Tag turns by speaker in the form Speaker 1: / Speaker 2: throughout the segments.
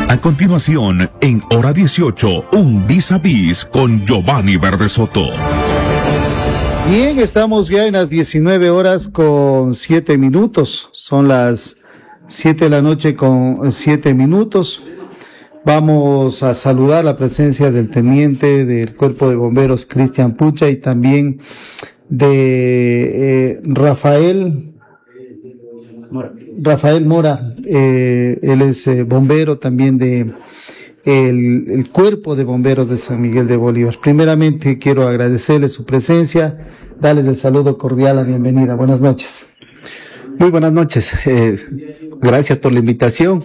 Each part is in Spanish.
Speaker 1: A continuación, en hora 18, un vis a vis con Giovanni Verdesoto.
Speaker 2: Bien, estamos ya en las 19 horas con 7 minutos. Son las 7 de la noche con 7 minutos. Vamos a saludar la presencia del teniente del Cuerpo de Bomberos, Cristian Pucha, y también de Rafael Mora. Él es bombero también de el Cuerpo de Bomberos de San Miguel de Bolívar. Primeramente quiero agradecerle su presencia, darles el saludo cordial, la bienvenida. Buenas noches.
Speaker 3: Muy buenas noches. Gracias por la invitación.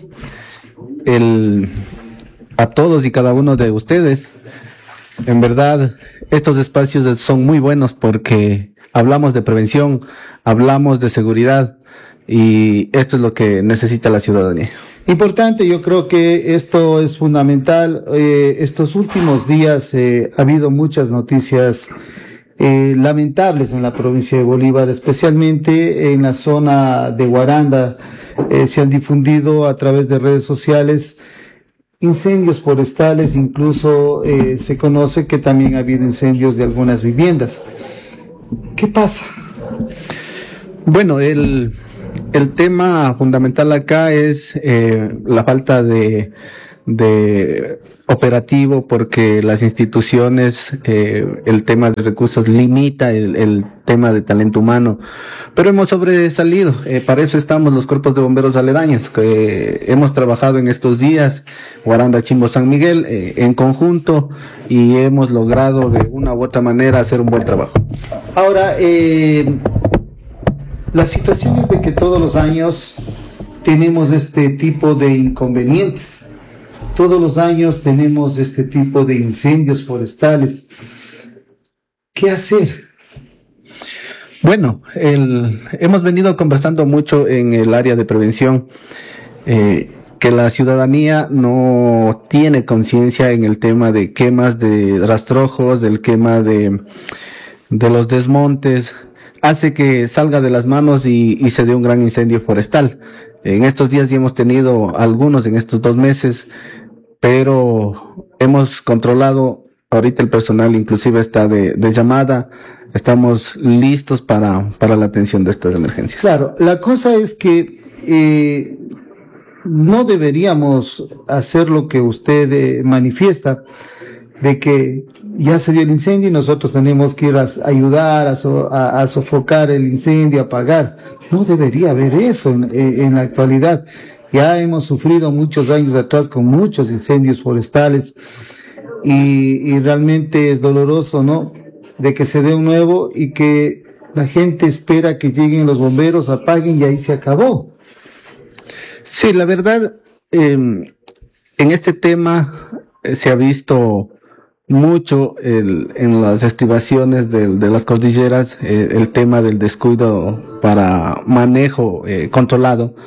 Speaker 3: A todos y cada uno de ustedes. En verdad, estos espacios son muy buenos porque hablamos de prevención, hablamos de seguridad y esto es lo que necesita la ciudadanía.
Speaker 2: Importante, yo creo que esto es fundamental. Estos últimos días ha habido muchas noticias lamentables en la provincia de Bolívar, especialmente en la zona de Guaranda. Se han difundido a través de redes sociales incendios forestales, incluso se conoce que también ha habido incendios de algunas viviendas. ¿Qué pasa?
Speaker 3: Bueno, el tema fundamental acá es la falta de operativo, porque las instituciones, el tema de recursos limita el tema de talento humano, pero hemos sobresalido. Para eso estamos los cuerpos de bomberos aledaños, que hemos trabajado en estos días, Guaranda, Chimbo, San Miguel, en conjunto, y hemos logrado de una u otra manera hacer un buen trabajo.
Speaker 2: Ahora, la situación es de que todos los años tenemos este tipo de inconvenientes. Todos los años tenemos este tipo de incendios forestales. ¿Qué hacer?
Speaker 3: Bueno, hemos venido conversando mucho en el área de prevención, que la ciudadanía no tiene conciencia en el tema de quemas de rastrojos, del quema de los desmontes, hace que salga de las manos y se dé un gran incendio forestal. En estos días ya hemos tenido algunos en estos 2 meses, pero hemos controlado. Ahorita el personal inclusive está de llamada. Estamos listos para la atención de estas emergencias.
Speaker 2: Claro, la cosa es que no deberíamos hacer lo que usted manifiesta, de que ya se dio el incendio y nosotros tenemos que ir a ayudar a sofocar el incendio, a apagar. No debería haber eso en la actualidad. Ya hemos sufrido muchos años atrás con muchos incendios forestales y realmente es doloroso, ¿no?, de que se dé un nuevo y que la gente espera que lleguen los bomberos, apaguen y ahí se acabó.
Speaker 3: Sí, la verdad, en este tema se ha visto mucho en las estribaciones de las cordilleras, el tema del descuido para manejo controlado,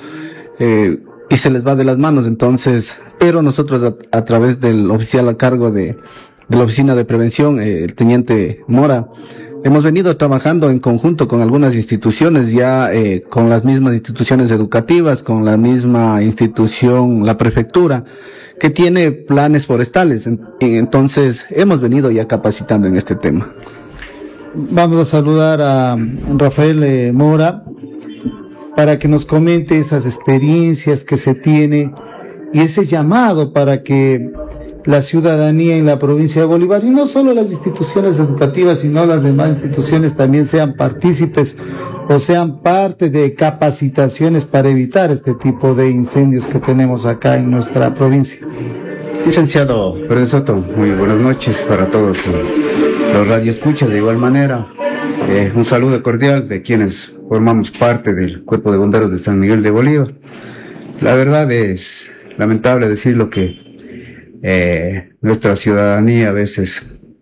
Speaker 3: y se les va de las manos. Entonces, pero nosotros a través del oficial a cargo de la oficina de prevención, el teniente Mora, hemos venido trabajando en conjunto con algunas instituciones, ya con las mismas instituciones educativas, con la misma institución, la prefectura, que tiene planes forestales. Entonces, hemos venido ya capacitando en este tema.
Speaker 2: Vamos a saludar a Rafael Mora para que nos comente esas experiencias que se tiene y ese llamado para que la ciudadanía en la provincia de Bolívar, y no solo las instituciones educativas, sino las demás instituciones también sean partícipes o sean parte de capacitaciones para evitar este tipo de incendios que tenemos acá en nuestra provincia.
Speaker 4: Licenciado Verdesoto, muy buenas noches para todos los radioescuchas. De igual manera, un saludo cordial de quienes formamos parte del Cuerpo de Bomberos de San Miguel de Bolívar. La verdad es lamentable decirlo que nuestra ciudadanía a veces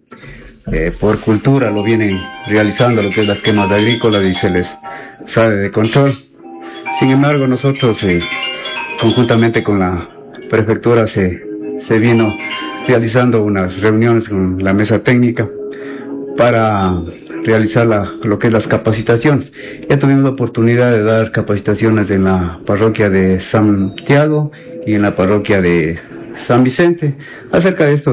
Speaker 4: por cultura lo vienen realizando, lo que es las quemas agrícolas, y se les sale de control. Sin embargo, nosotros conjuntamente con la prefectura se vino realizando unas reuniones con la mesa técnica para realizar lo que es las capacitaciones. Ya tuvimos la oportunidad de dar capacitaciones en la parroquia de Santiago y en la parroquia de San Vicente, acerca de esto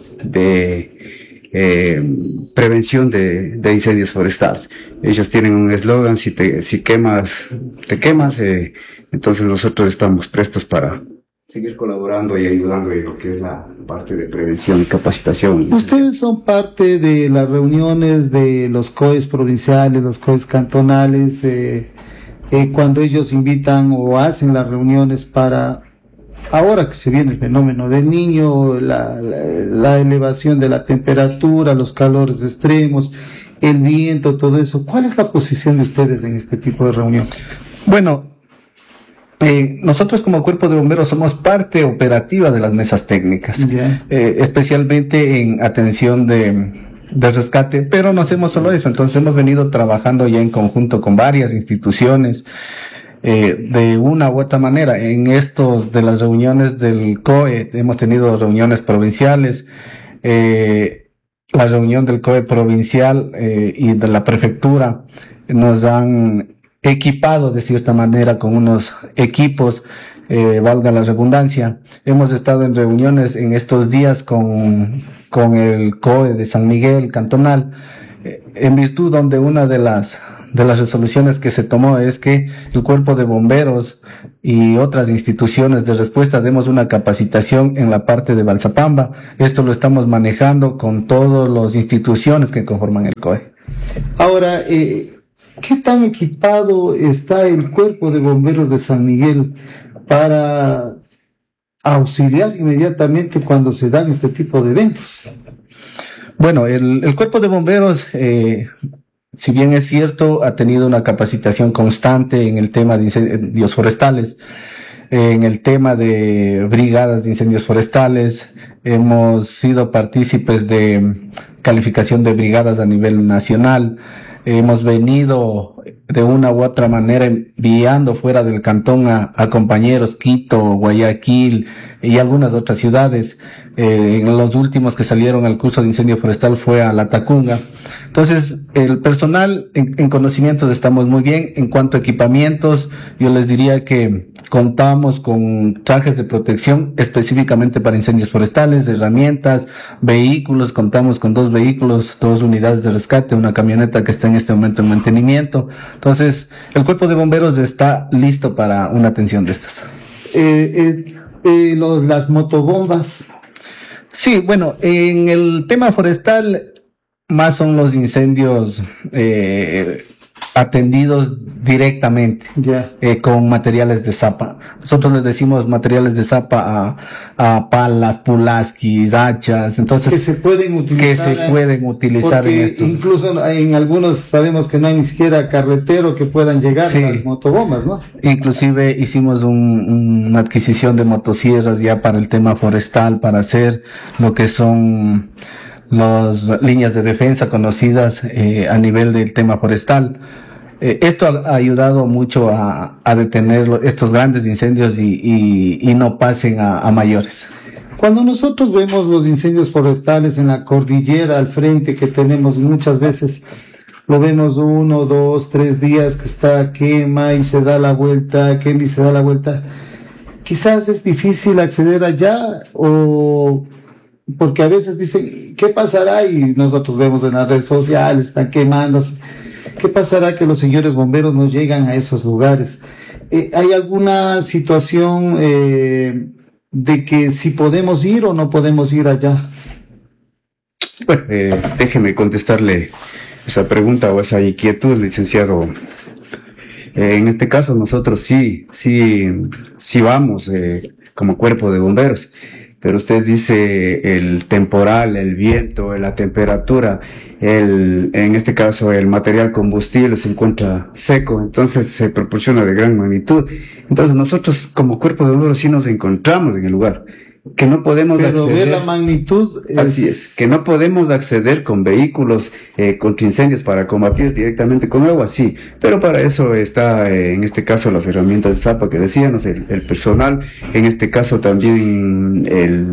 Speaker 4: prevención de incendios forestales. Ellos tienen un eslogan: si quemas, te quemas. Entonces nosotros estamos prestos para seguir colaborando y ayudando en lo que es la parte de prevención y capacitación.
Speaker 2: Ustedes son parte de las reuniones de los COEs provinciales, los COEs cantonales, cuando ellos invitan o hacen las reuniones para, ahora que se viene el fenómeno del Niño, la elevación de la temperatura, los calores extremos, el viento, todo eso. ¿Cuál es la posición de ustedes en este tipo de reunión?
Speaker 3: Bueno, nosotros como Cuerpo de Bomberos somos parte operativa de las mesas técnicas, especialmente en atención de rescate, pero no hacemos solo eso. Entonces hemos venido trabajando ya en conjunto con varias instituciones, de una u otra manera. En estos de las reuniones del COE hemos tenido reuniones provinciales, la reunión del COE provincial y de la prefectura nos han equipado de cierta manera con unos equipos, valga la redundancia. Hemos estado en reuniones en estos días con el COE de San Miguel cantonal, en virtud donde una de las resoluciones que se tomó es que el Cuerpo de Bomberos y otras instituciones de respuesta demos una capacitación en la parte de Balsapamba. Esto lo estamos manejando con todas las instituciones que conforman el COE.
Speaker 2: Ahora, ¿qué tan equipado está el Cuerpo de Bomberos de San Miguel para auxiliar inmediatamente cuando se dan este tipo de eventos?
Speaker 3: Bueno, el Cuerpo de Bomberos, si bien es cierto, ha tenido una capacitación constante en el tema de incendios forestales, en el tema de brigadas de incendios forestales. Hemos sido partícipes de calificación de brigadas a nivel nacional. Hemos venido de una u otra manera enviando fuera del cantón a compañeros, Quito, Guayaquil y algunas otras ciudades. En los últimos que salieron al curso de incendio forestal fue a La Tacunga. Entonces, el personal en conocimientos estamos muy bien. En cuanto a equipamientos, yo les diría que contamos con trajes de protección específicamente para incendios forestales, herramientas, vehículos. Contamos con 2 vehículos, 2 unidades de rescate, una camioneta que está en este momento en mantenimiento. Entonces, el Cuerpo de Bomberos está listo para una atención de estas.
Speaker 2: Las motobombas.
Speaker 3: Sí, bueno, en el tema forestal más son los incendios atendidos directamente con materiales de zapa. Nosotros les decimos materiales de zapa a palas, pulaskis, hachas, entonces
Speaker 2: que se pueden
Speaker 3: utilizar en estos.
Speaker 2: Incluso en algunos sabemos que no hay ni siquiera carretero que puedan llegar a las motobombas, ¿no?
Speaker 3: Inclusive hicimos una adquisición de motosierras ya para el tema forestal, para hacer lo que son las líneas de defensa conocidas a nivel del tema forestal. Esto ha ayudado mucho a detener estos grandes incendios y no pasen a mayores.
Speaker 2: Cuando nosotros vemos los incendios forestales en la cordillera al frente, que tenemos muchas veces, lo vemos 1, 2, 3 días que está quema y se da la vuelta, quema y se da la vuelta. Quizás es difícil acceder allá, o porque a veces dicen, ¿qué pasará? Y nosotros vemos en las redes sociales, están quemándose. ¿Qué pasará que los señores bomberos no llegan a esos lugares? ¿Hay alguna situación de que si podemos ir o no podemos ir allá?
Speaker 4: Bueno, déjeme contestarle esa pregunta o esa inquietud, licenciado. En este caso nosotros sí vamos como Cuerpo de Bomberos. Pero usted dice el temporal, el viento, la temperatura, en este caso el material combustible se encuentra seco, entonces se proporciona de gran magnitud. Entonces nosotros como Cuerpo de Bomberos sí nos encontramos en el lugar, que no podemos acceder.
Speaker 2: Pero ver la magnitud
Speaker 4: Así es, que no podemos acceder con vehículos contra incendios para combatir directamente con agua, sí, pero para eso está en este caso las herramientas de zapa que decíamos, el personal, en este caso también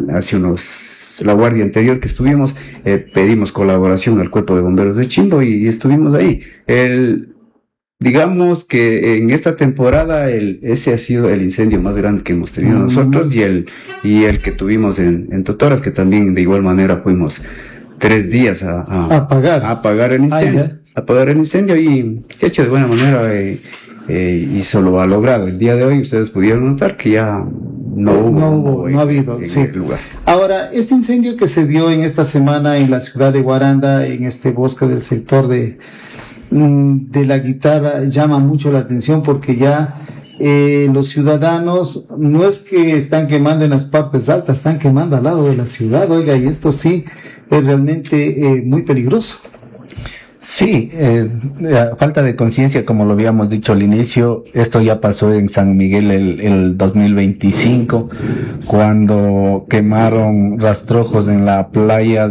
Speaker 4: la guardia anterior que estuvimos, pedimos colaboración al Cuerpo de Bomberos de Chimbo y estuvimos ahí. digamos que en esta temporada ese ha sido el incendio más grande que hemos tenido nosotros y el que tuvimos en Totoras, que también de igual manera fuimos 3 días a apagar el incendio. Apagar el incendio y se ha hecho de buena manera y se lo ha logrado. El día de hoy ustedes pudieron notar que ya no ha habido
Speaker 2: sí. Lugar. Ahora, este incendio que se dio en esta semana en la ciudad de Guaranda, en este bosque del sector de la Guitarra, llama mucho la atención porque ya los ciudadanos no es que están quemando en las partes altas, están quemando al lado de la ciudad, oiga, y esto sí es realmente muy peligroso.
Speaker 3: Sí, falta de conciencia, como lo habíamos dicho al inicio. Esto ya pasó en San Miguel el 2025, cuando quemaron rastrojos en la playa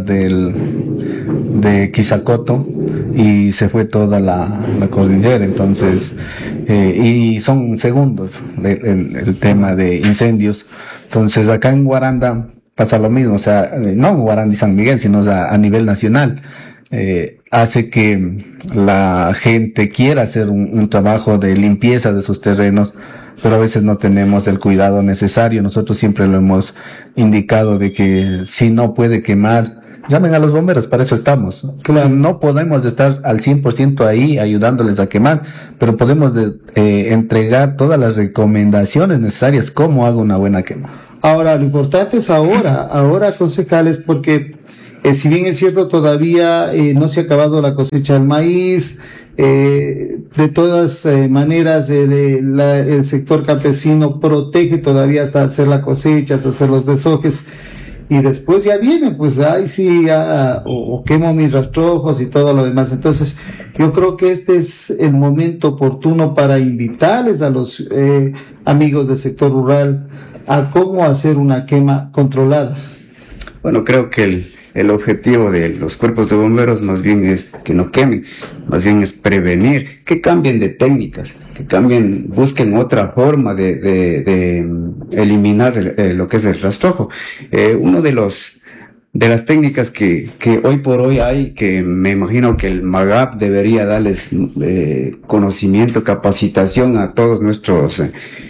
Speaker 3: de Quizacoto y se fue toda la cordillera. Entonces, y son segundos el tema de incendios. Entonces, acá en Guaranda pasa lo mismo, o sea, no en Guaranda y San Miguel, sino o sea, a nivel nacional. Hace que la gente quiera hacer un trabajo de limpieza de sus terrenos, pero a veces no tenemos el cuidado necesario. Nosotros siempre lo hemos indicado de que si no puede quemar, llamen a los bomberos, para eso estamos. Claro, no podemos estar al 100% ahí ayudándoles a quemar, pero podemos entregar todas las recomendaciones necesarias cómo hago una buena quema.
Speaker 2: Ahora, lo importante es ahora concejales, porque si bien es cierto, todavía no se ha acabado la cosecha del maíz, de todas maneras el sector campesino protege todavía hasta hacer la cosecha, hasta hacer los desojes, y después ya viene, pues ahí sí, o quemo mis rastrojos y todo lo demás. Entonces, yo creo que este es el momento oportuno para invitarles a los amigos del sector rural a cómo hacer una quema controlada.
Speaker 4: Bueno, creo que el objetivo de los cuerpos de bomberos más bien es que no quemen, más bien es prevenir, que cambien de técnicas, que busquen otra forma de eliminar lo que es el rastrojo. Uno de las técnicas que hoy por hoy hay, que me imagino que el MAGAP debería darles conocimiento, capacitación a todos nuestros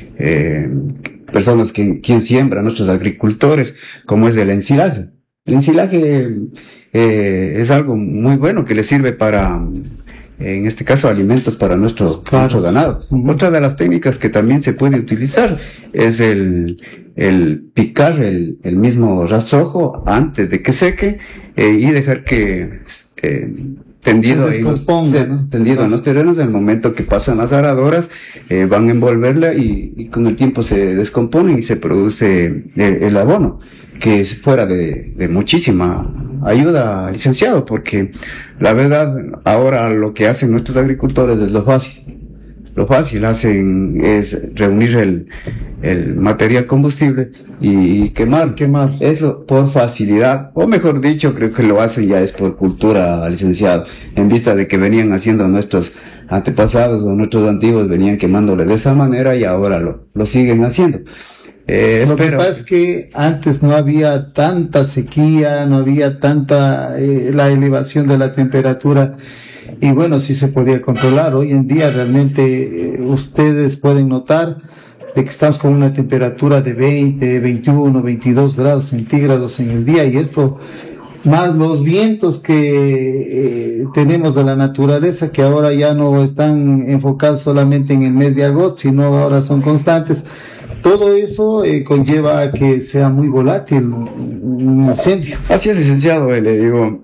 Speaker 4: personas quien siembra, nuestros agricultores, como es el ensilaje. El ensilaje es algo muy bueno que le sirve para, en este caso, alimentos para nuestro ganado. Otra de las técnicas que también se puede utilizar es el picar el mismo rastrojo antes de que seque y dejar que tendido en los terrenos. En el momento que pasan las aradoras van a envolverla y con el tiempo se descomponen y se produce el abono, que es fuera de muchísima ayuda, licenciado, porque la verdad ahora lo que hacen nuestros agricultores es lo fácil. Lo fácil hacen es reunir el material combustible y quemar. Eso por facilidad, o mejor dicho, creo que lo hacen ya es por cultura, licenciado, en vista de que venían haciendo nuestros antepasados o nuestros antiguos, venían quemándole de esa manera y ahora lo siguen haciendo.
Speaker 2: Lo que pasa es que antes no había tanta sequía, no había tanta la elevación de la temperatura, y bueno, sí se podía controlar. Hoy en día realmente ustedes pueden notar de que estamos con una temperatura de 20, 21, 22 grados centígrados en el día, y esto más los vientos que tenemos de la naturaleza, que ahora ya no están enfocados solamente en el mes de agosto, sino ahora son constantes. Todo eso conlleva a que sea muy volátil un incendio.
Speaker 4: Así es, licenciado, le digo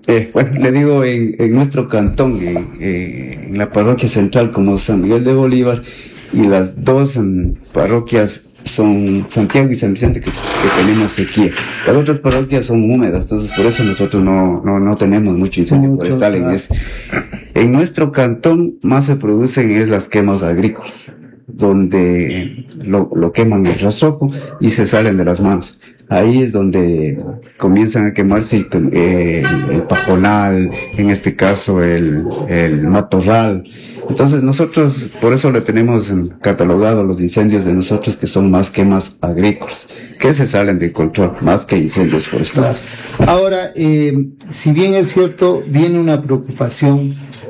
Speaker 4: en nuestro cantón, en la parroquia central como San Miguel de Bolívar, y las dos parroquias son Santiago y San Vicente que tenemos sequía. Las otras parroquias son húmedas, entonces por eso nosotros no tenemos mucho incendio forestal en nuestro cantón. Más se producen es las quemas agrícolas, donde lo queman el rastrojo y se salen de las manos. Ahí es donde comienzan a quemarse el pajonal, en este caso el matorral. Entonces nosotros, por eso le tenemos catalogado los incendios de nosotros, que son más quemas agrícolas, que se salen de control, más que incendios forestales.
Speaker 2: Ahora, si bien es cierto, viene una preocupación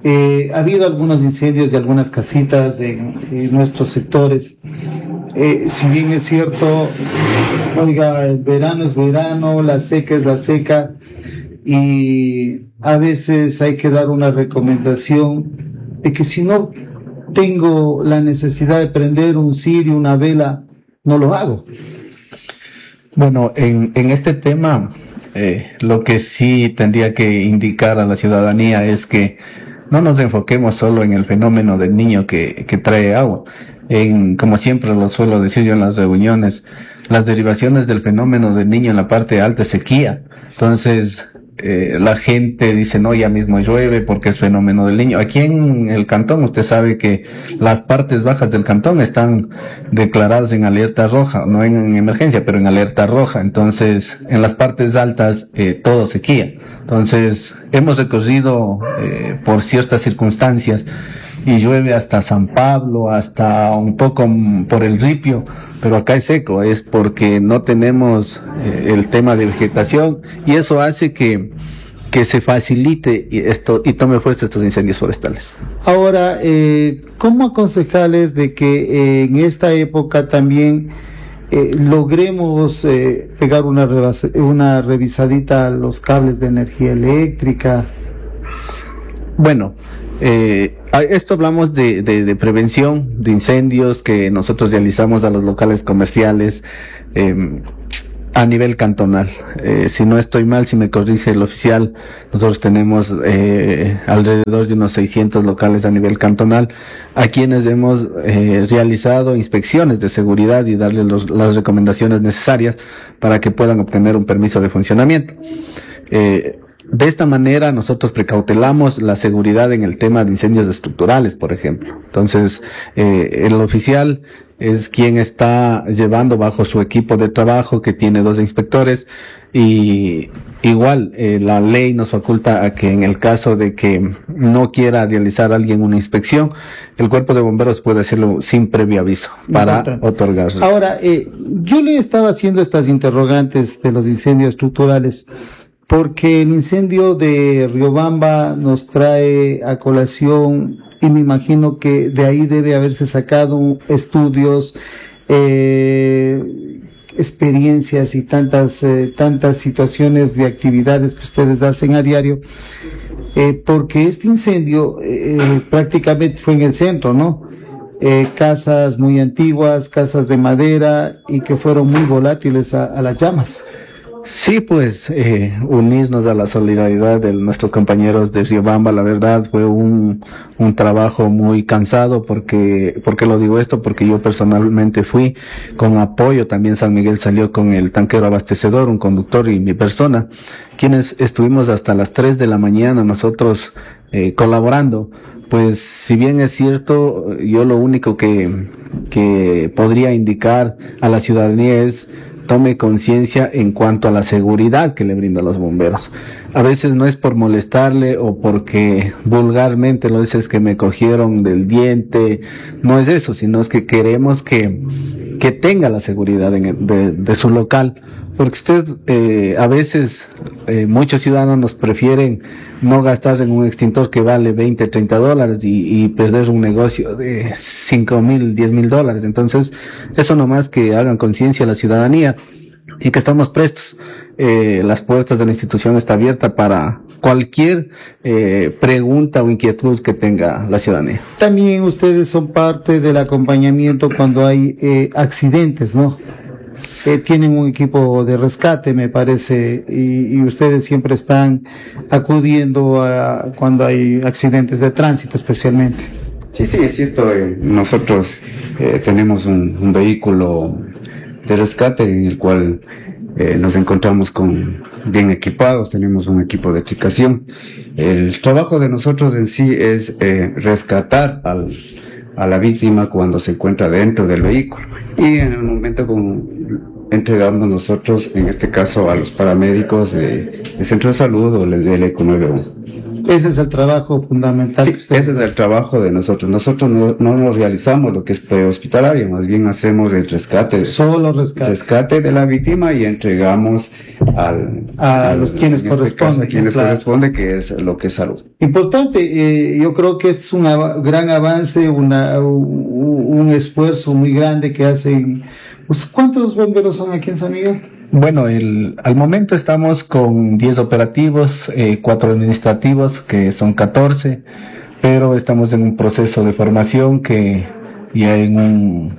Speaker 2: Ha habido algunos incendios de algunas casitas en nuestros sectores. Si bien es cierto, oiga, el verano es verano, la seca es la seca, y a veces hay que dar una recomendación de que si no tengo la necesidad de prender un cirio, una vela, no lo hago.
Speaker 3: Bueno, en este tema, lo que sí tendría que indicar a la ciudadanía es que no nos enfoquemos solo en el fenómeno del niño que trae agua. Como siempre lo suelo decir yo en las reuniones, las derivaciones del fenómeno del niño en la parte alta es sequía. Entonces, la gente dice, no, ya mismo llueve porque es fenómeno del niño. Aquí en el cantón, usted sabe que las partes bajas del cantón están declaradas en alerta roja, no en emergencia, pero en alerta roja. Entonces, en las partes altas, todo sequía. Entonces, hemos recorrido por ciertas circunstancias y llueve hasta San Pablo, hasta un poco por el Ripio, pero acá es seco, es porque no tenemos el tema de vegetación, y eso hace que se facilite esto y tome fuerza estos incendios forestales.
Speaker 2: Ahora, ¿cómo aconsejarles de que en esta época también logremos pegar una revisadita a los cables de energía eléctrica?
Speaker 3: Bueno, esto hablamos de prevención de incendios que nosotros realizamos a los locales comerciales a nivel cantonal. Si no estoy mal, si me corrige el oficial, nosotros tenemos alrededor de unos 600 locales a nivel cantonal, a quienes hemos realizado inspecciones de seguridad y darles las recomendaciones necesarias para que puedan obtener un permiso de funcionamiento. De esta manera nosotros precautelamos la seguridad en el tema de incendios estructurales, por ejemplo. Entonces, el oficial es quien está llevando bajo su equipo de trabajo, que tiene 2 inspectores, y igual la ley nos faculta a que en el caso de que no quiera realizar alguien una inspección, el cuerpo de bomberos puede hacerlo sin previo aviso para otorgar.
Speaker 2: Ahora, yo le estaba haciendo estas interrogantes de los incendios estructurales porque el incendio de Riobamba nos trae a colación, y me imagino que de ahí debe haberse sacado estudios, experiencias y tantas situaciones de actividades que ustedes hacen a diario, porque este incendio prácticamente fue en el centro, ¿no? Casas muy antiguas, casas de madera, y que fueron muy volátiles a las llamas.
Speaker 3: Sí, pues unirnos a la solidaridad de nuestros compañeros de Riobamba, la verdad fue un trabajo muy cansado. ¿Por qué lo digo esto? Porque yo personalmente fui con apoyo, también San Miguel salió con el tanquero abastecedor, un conductor y mi persona, quienes estuvimos hasta las 3 de la mañana nosotros colaborando. Pues si bien es cierto, yo lo único que podría indicar a la ciudadanía es tome conciencia en cuanto a la seguridad que le brindan los bomberos. A veces no es por molestarle o porque vulgarmente lo es que me cogieron del diente, no es eso, sino es que queremos que tenga la seguridad de su local, porque usted a veces muchos ciudadanos prefieren no gastar en un extintor que vale 20, 30 dólares y perder un negocio de 5,000, 10,000 dólares. Entonces, eso nomás que hagan conciencia a la ciudadanía y que estamos prestos. Las puertas de la institución está abierta para cualquier pregunta o inquietud que tenga la ciudadanía.
Speaker 2: También ustedes son parte del acompañamiento cuando hay accidentes, ¿no? Tienen un equipo de rescate, me parece, y ustedes siempre están acudiendo cuando hay accidentes de tránsito, especialmente.
Speaker 4: Sí, es cierto. Nosotros tenemos un vehículo de rescate en el cual nos encontramos bien equipados, tenemos un equipo de aplicación. El trabajo de nosotros en sí es rescatar a la víctima cuando se encuentra dentro del vehículo, y en el momento entregamos nosotros, en este caso, a los paramédicos del centro de salud o del ECO 91.
Speaker 2: Ese es el trabajo fundamental.
Speaker 4: Sí,
Speaker 2: que ustedes
Speaker 4: ese es el
Speaker 2: hacen.
Speaker 4: trabajo de nosotros. Nosotros no nos realizamos lo que es prehospitalario, más bien hacemos el rescate.
Speaker 2: Solo rescate.
Speaker 4: Rescate de la víctima y entregamos
Speaker 2: A los quienes
Speaker 4: en este
Speaker 2: corresponden,
Speaker 4: caso, a quienes
Speaker 2: claro.
Speaker 4: corresponde, que es lo que es salud.
Speaker 2: Importante, yo creo que este es un gran avance, un esfuerzo muy grande que hacen. ¿Cuántos bomberos son aquí en San Miguel?
Speaker 3: Bueno, al momento estamos con 10 operativos, 4 administrativos, que son 14, pero estamos en un proceso de formación que ya en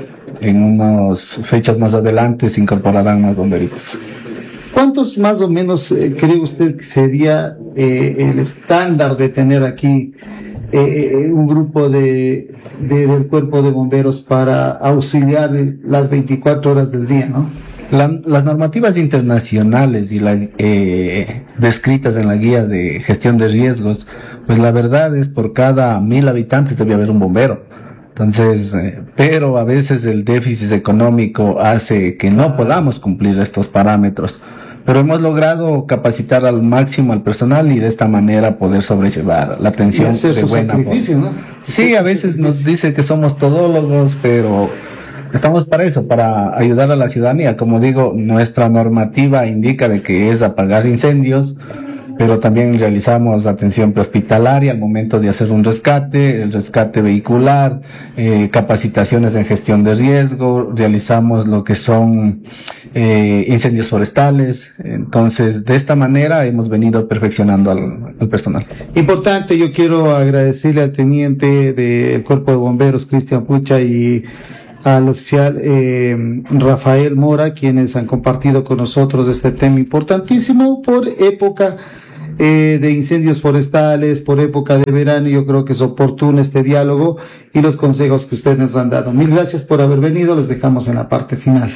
Speaker 3: unas fechas más adelante se incorporarán más bomberitos.
Speaker 2: ¿Cuántos más o menos cree usted que sería el estándar de tener aquí un grupo del cuerpo de bomberos para auxiliar las 24 horas del día, ¿no?
Speaker 3: Las normativas internacionales y descritas en la guía de gestión de riesgos, pues la verdad es por cada 1000 habitantes debe haber un bombero. Entonces, pero a veces el déficit económico hace que no podamos cumplir estos parámetros. Pero hemos logrado capacitar al máximo al personal y de esta manera poder sobrellevar la atención
Speaker 2: hacer
Speaker 3: de
Speaker 2: su
Speaker 3: buena
Speaker 2: sacrificio, ¿no?
Speaker 3: Sí, a veces nos dice que somos todólogos, pero estamos para eso, para ayudar a la ciudadanía. Como digo, nuestra normativa indica de que es apagar incendios, pero también realizamos atención prehospitalaria al momento de hacer un rescate, el rescate vehicular, capacitaciones en gestión de riesgo, realizamos lo que son incendios forestales. Entonces, de esta manera hemos venido perfeccionando al personal.
Speaker 2: Importante, yo quiero agradecerle al teniente del Cuerpo de Bomberos, Cristian Pucha, y al oficial Rafael Mora, quienes han compartido con nosotros este tema importantísimo por época de incendios forestales, por época de verano. Yo creo que es oportuno este diálogo y los consejos que ustedes nos han dado. Mil gracias por haber venido, los dejamos en la parte final.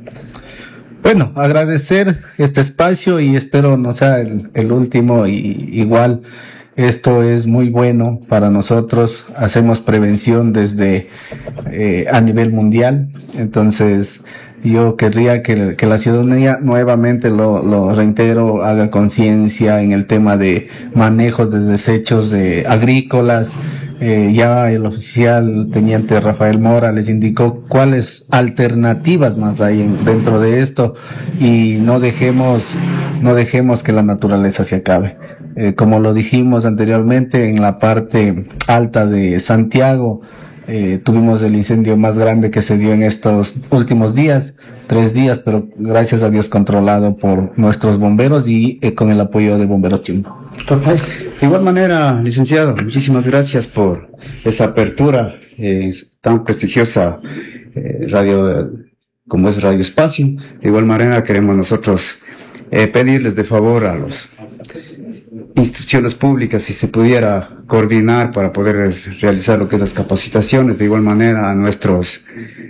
Speaker 3: Bueno, agradecer este espacio y espero no sea el último, y igual esto es muy bueno para nosotros. Hacemos prevención desde a nivel mundial. Entonces, yo querría que la ciudadanía, nuevamente lo reitero, haga conciencia en el tema de manejos de desechos agrícolas. Ya el oficial teniente Rafael Mora les indicó cuáles alternativas más hay dentro de esto, y no dejemos que la naturaleza se acabe. Como lo dijimos anteriormente, en la parte alta de Santiago, tuvimos el incendio más grande que se dio en estos últimos días, 3 días, pero gracias a Dios controlado por nuestros bomberos y con el apoyo de Bomberos Chimbo.
Speaker 4: De igual manera, licenciado, muchísimas gracias por esa apertura tan prestigiosa radio como es Radio Espacio. De igual manera queremos nosotros pedirles de favor a las instituciones públicas si se pudiera coordinar para poder realizar lo que es las capacitaciones. De igual manera a nuestros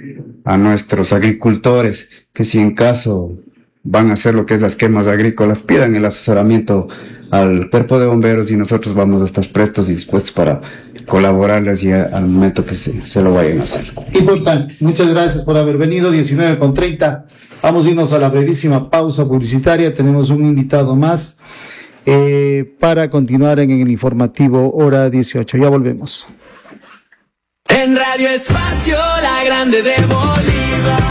Speaker 4: agricultores, que si en caso van a hacer lo que es las quemas agrícolas, pidan el asesoramiento al cuerpo de bomberos y nosotros vamos a estar prestos y dispuestos para colaborarles y al momento que se lo vayan a hacer.
Speaker 2: Importante, muchas gracias por haber venido. 19:30, vamos a irnos a la brevísima pausa publicitaria. Tenemos un invitado más para continuar en el informativo hora 18. Ya volvemos.
Speaker 5: En Radio Espacio, la grande de Bolívar.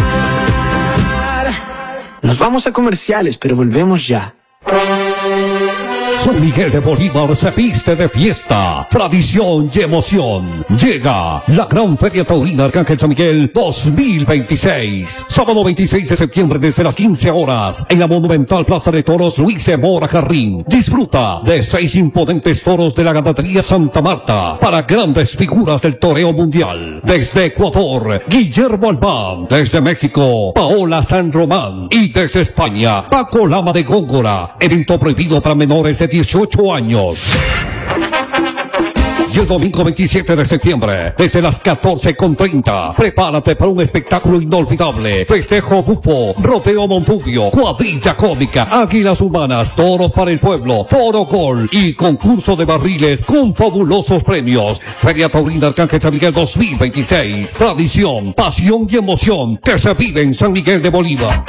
Speaker 5: Nos vamos a comerciales, pero volvemos ya.
Speaker 1: San Miguel de Bolívar se viste de fiesta, tradición y emoción. Llega la Gran Feria Taurina Arcángel San Miguel 2026. Sábado 26 de septiembre desde las 15 horas en la monumental Plaza de Toros Luis de Mora Jarrín. Disfruta de 6 imponentes toros de la ganadería Santa Marta para grandes figuras del toreo mundial. Desde Ecuador, Guillermo Albán. Desde México, Paola San Román. Y desde España, Paco Lama de Góngora. Evento prohibido para menores de 18 años. Y el domingo 27 de septiembre, desde las 14:30, prepárate para un espectáculo inolvidable. Festejo bufo, rodeo montubio, cuadrilla cómica, águilas humanas, toro para el pueblo, toro gol y concurso de barriles con fabulosos premios. Feria Taurina Arcángel San Miguel 2026. Tradición, pasión y emoción que se vive en San Miguel de Bolívar.